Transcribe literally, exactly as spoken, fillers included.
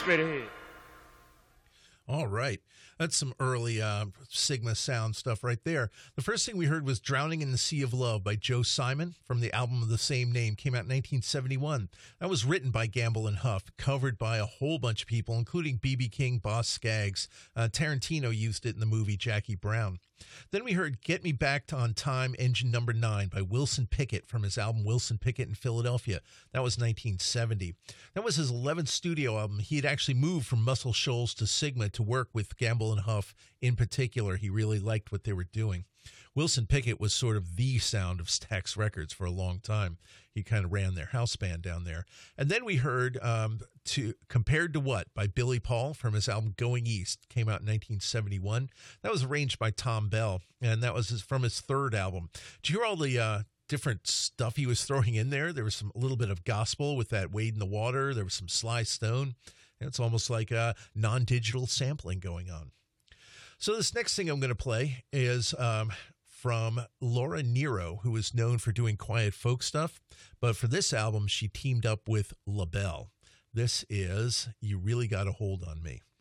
straight ahead. All right. That's some early uh, Sigma sound stuff right there. The first thing we heard was Drowning in the Sea of Love by Joe Simon from the album of the same name. Came out in nineteen seventy-one. That was written by Gamble and Huff, covered by a whole bunch of people, including B B King, Boss Skaggs. Uh, Tarantino used it in the movie Jackie Brown. Then we heard Get Me Back on Time, Engine Number nine by Wilson Pickett from his album Wilson Pickett in Philadelphia. That was nineteen seventy. That was his eleventh studio album. He had actually moved from Muscle Shoals to Sigma to work with Gamble and Huff in particular. He really liked what they were doing. Wilson Pickett was sort of the sound of Stax Records for a long time. He kind of ran their house band down there. And then we heard um, to Compared to What by Billy Paul from his album Going East. Came out in nineteen seventy-one. That was arranged by Tom Bell, and that was his, from his third album. Did you hear all the uh, different stuff he was throwing in there? There was some a little bit of gospel with that Wade in the Water. There was some Sly Stone. It's almost like a non-digital sampling going on. So this next thing I'm going to play is um, from Laura Nyro, who is known for doing quiet folk stuff. But for this album, she teamed up with LaBelle. This is You Really Got a Hold on Me.